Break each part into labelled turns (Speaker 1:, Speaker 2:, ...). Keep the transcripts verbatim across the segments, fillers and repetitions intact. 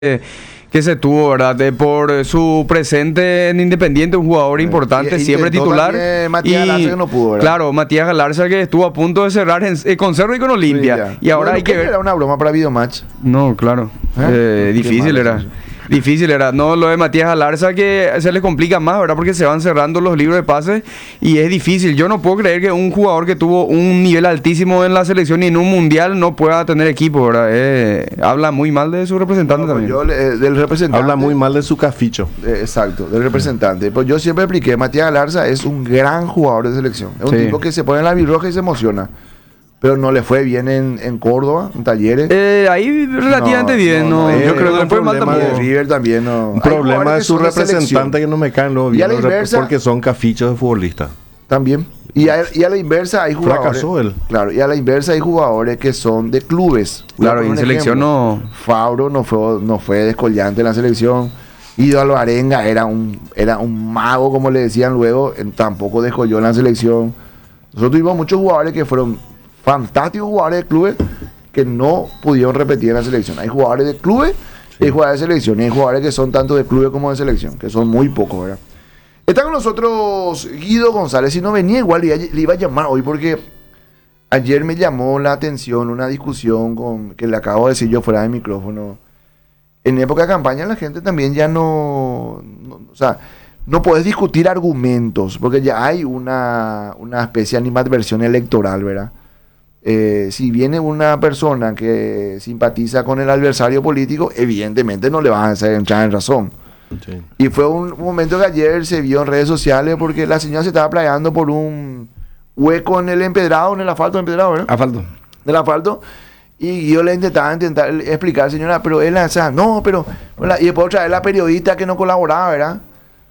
Speaker 1: que se tuvo, ¿verdad? De por su presente en Independiente, un jugador importante,
Speaker 2: Y-
Speaker 1: siempre
Speaker 2: intentó
Speaker 1: titular.
Speaker 2: también Matías Galarza, que no pudo, ¿verdad?
Speaker 1: Claro, Matías Galarza, que estuvo a punto de cerrar en- eh, con Cerro y con Olimpia. Y ahora
Speaker 2: Bueno,
Speaker 1: hay que
Speaker 2: ¿cómo
Speaker 1: ver.
Speaker 2: Era una broma para Videomatch.
Speaker 1: No, claro.
Speaker 2: ¿Eh?
Speaker 1: Eh,
Speaker 2: Qué
Speaker 1: difícil
Speaker 2: malo
Speaker 1: era.
Speaker 2: eso.
Speaker 1: Difícil era. No, lo de Matías Galarza que se le complica más, ¿verdad? Porque se van cerrando los libros de pases y es difícil. Yo no puedo creer que un jugador que tuvo un nivel altísimo en la selección y en un mundial no pueda tener equipo, ¿verdad? Eh, habla muy mal de su representante
Speaker 2: No, pues
Speaker 1: también.
Speaker 2: yo, eh, del representante.
Speaker 3: Habla muy mal de su caficho.
Speaker 2: Eh, exacto, del representante. Pues yo siempre expliqué, Matías Galarza es un gran jugador de selección. Es un
Speaker 1: Sí.
Speaker 2: tipo que se pone en la birroja y se emociona. Pero no le fue bien en, en Córdoba, en Talleres.
Speaker 1: Eh, ahí relativamente
Speaker 2: No,
Speaker 1: bien, no,
Speaker 2: no, no,
Speaker 1: yo
Speaker 2: eh,
Speaker 1: creo que
Speaker 3: un
Speaker 1: no fue mal
Speaker 3: problema
Speaker 2: Y de
Speaker 1: tampoco.
Speaker 2: River también no.
Speaker 3: Un
Speaker 2: Hay
Speaker 3: problema
Speaker 2: jugadores
Speaker 3: de
Speaker 2: que
Speaker 3: su
Speaker 2: son de selección
Speaker 3: representante que no me caen luego
Speaker 2: Y a la
Speaker 3: bien,
Speaker 2: inversa-
Speaker 3: porque son cafichos de futbolistas.
Speaker 2: También. Y a, y a la inversa hay jugadores.
Speaker 3: Fracasó él.
Speaker 2: Claro, y a la inversa hay jugadores que son de clubes.
Speaker 1: Claro,
Speaker 2: Voy a
Speaker 1: y en
Speaker 2: poner un
Speaker 1: selección
Speaker 2: ejemplo.
Speaker 1: no.
Speaker 2: Fabro no fue, no fue descollante en la selección. Ido Alvarenga era un, era un mago, como le decían luego, en- tampoco descolló en la selección. Nosotros tuvimos muchos jugadores que fueron fantásticos jugadores de clubes que no pudieron repetir en la selección. Hay jugadores de clubes y hay jugadores de selección. Y hay jugadores que son tanto de clubes como de selección, que son muy pocos, ¿verdad? Está con nosotros Guido González. Si no venía, igual le, le iba a llamar hoy porque ayer me llamó la atención una discusión con, que le acabo de decir yo fuera de micrófono. En época de campaña la gente también ya no, no- o sea, no puedes discutir argumentos porque ya hay una, una especie de animadversión electoral, ¿verdad? Eh, si viene una persona que simpatiza con el adversario político, evidentemente no le vas a hacer entrar en razón.
Speaker 3: Sí.
Speaker 2: Y fue un momento que ayer se vio en redes sociales porque la señora se estaba playando por un hueco en el empedrado, en el asfalto empedrado, ¿verdad?
Speaker 1: Asfalto.
Speaker 2: Del asfalto. Y yo le intentaba intentar explicar, señora, pero él, o sea, no, pero. Y después otra vez la periodista que no colaboraba, ¿verdad?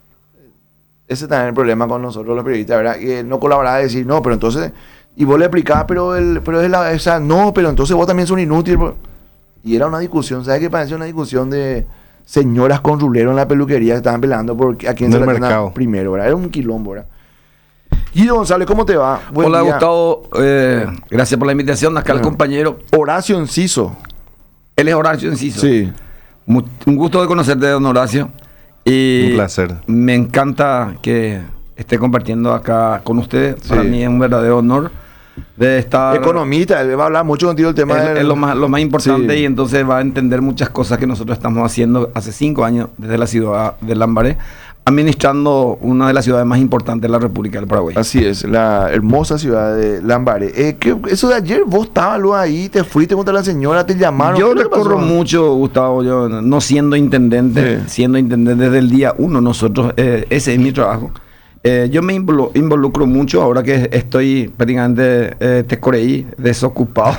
Speaker 2: Ese también es el problema con nosotros los periodistas, ¿verdad? Que no colaboraba a decir, no, pero entonces. Y vos le explicabas, pero él, pero es la. O sea, no, pero entonces vos también sos un inútil. Bro. Y era una discusión, ¿sabes qué? Parecía una discusión de señoras con rulero en la peluquería que estaban peleando por a quién
Speaker 3: En
Speaker 2: se
Speaker 3: el
Speaker 2: la tenga
Speaker 3: mercado.
Speaker 2: primero, ¿verdad? Era un quilombo, ¿verdad? Guido González, ¿cómo te va? Buen
Speaker 4: Hola
Speaker 2: día.
Speaker 4: Gustavo, eh, gracias por la invitación. Acá el
Speaker 2: Bueno.
Speaker 4: compañero,
Speaker 2: Horacio Enciso.
Speaker 4: él es Horacio Enciso.
Speaker 2: Sí.
Speaker 4: Mu- Un gusto de conocerte, don Horacio. Y
Speaker 3: Un placer.
Speaker 4: Me encanta que esté compartiendo acá con ustedes. Para
Speaker 2: Sí.
Speaker 4: mí es un verdadero honor de estar.
Speaker 2: Economista, él va a hablar mucho contigo del tema
Speaker 4: Es,
Speaker 2: del-
Speaker 4: es lo más, lo más importante
Speaker 2: Sí.
Speaker 4: y entonces va a entender muchas cosas que nosotros estamos haciendo hace cinco años desde la ciudad de Lambaré, administrando una de las ciudades más importantes de la República del Paraguay.
Speaker 2: Así es, la hermosa ciudad de Lambaré. Eh, ¿qué- eso de ayer, vos estabas luego ahí, te fuiste contra la señora, te llamaron.
Speaker 4: Yo
Speaker 2: ¿qué le
Speaker 4: recorro
Speaker 2: pasó?
Speaker 4: mucho, Gustavo, yo no siendo intendente,
Speaker 2: Sí.
Speaker 4: siendo intendente desde el día uno, nosotros, eh, ese es mi trabajo. Eh, yo me involu- involucro mucho ahora que estoy prácticamente eh, tescoreí, desocupado.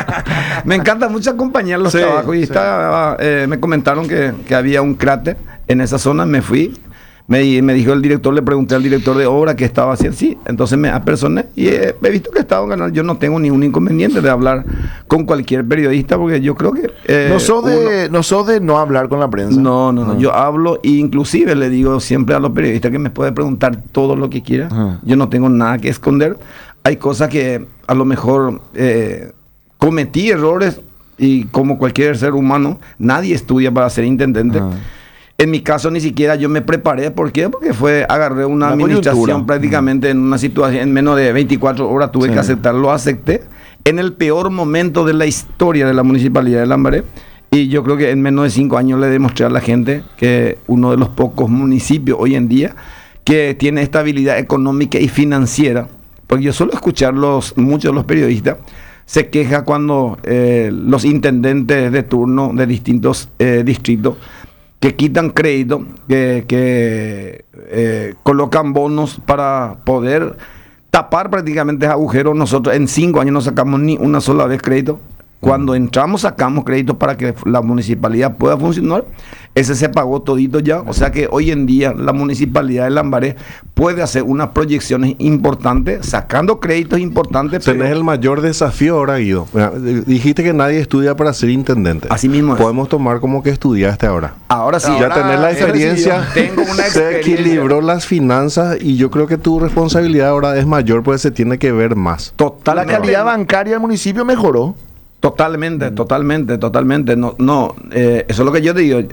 Speaker 4: Me encanta mucho acompañar los
Speaker 2: Sí,
Speaker 4: trabajos y
Speaker 2: sí.
Speaker 4: estaba, eh, me comentaron que, que había un cráter en esa zona, me fui. Me, di- me dijo el director, le pregunté al director de obra qué estaba haciendo, sí, entonces me apersoné y eh, he visto que estaba en canal. Yo no tengo ningún inconveniente de hablar con cualquier periodista porque yo creo que... eh,
Speaker 2: no, sos
Speaker 4: uno-
Speaker 2: de, no sos de no hablar con la prensa.
Speaker 4: no, no, no,
Speaker 2: Ah.
Speaker 4: yo hablo e inclusive le digo siempre a los periodistas que me puede preguntar todo lo que quiera.
Speaker 2: Ajá.
Speaker 4: Yo no tengo nada que esconder. Hay cosas que a lo mejor eh, cometí errores y como cualquier ser humano, nadie estudia para ser intendente.
Speaker 2: Ajá.
Speaker 4: En mi caso ni siquiera yo me preparé. ¿Por qué? Porque fue, agarré una
Speaker 2: La
Speaker 4: administración
Speaker 2: coyuntura.
Speaker 4: prácticamente en una situación, en menos de veinticuatro horas tuve
Speaker 2: Sí.
Speaker 4: que aceptar, lo acepté. En el peor momento de la historia de la municipalidad de Lambaré. Y yo creo que en menos de cinco años le demostré a la gente que uno de los pocos municipios hoy en día que tiene estabilidad económica y financiera. Porque yo suelo escuchar los, muchos de los periodistas se queja cuando eh, los intendentes de turno de distintos eh, distritos que quitan crédito, que, que eh, colocan bonos para poder tapar prácticamente ese agujero. Nosotros en cinco años no sacamos ni una sola vez crédito. Cuando entramos sacamos crédito para que la municipalidad pueda funcionar. Ese se pagó todito ya. O sea que hoy en día la municipalidad de Lambaré puede hacer unas proyecciones importantes, sacando créditos importantes.
Speaker 3: Tenés
Speaker 4: pero-
Speaker 3: el mayor desafío ahora, Guido. Mira, eh, dijiste que nadie estudia para ser intendente.
Speaker 4: Así mismo es.
Speaker 3: Podemos tomar como que estudiaste ahora.
Speaker 4: Ahora sí.
Speaker 3: Ya
Speaker 2: Ahora
Speaker 3: tenés la
Speaker 2: he
Speaker 3: experiencia,
Speaker 4: recibido- tengo una
Speaker 3: se
Speaker 4: experiencia.
Speaker 3: equilibró las finanzas y yo creo que tu responsabilidad ahora es mayor porque se tiene que ver más.
Speaker 2: La
Speaker 4: Totalmente.
Speaker 2: calidad bancaria del municipio mejoró.
Speaker 4: Totalmente, totalmente, totalmente. No, no, eh, eso es lo que yo te digo.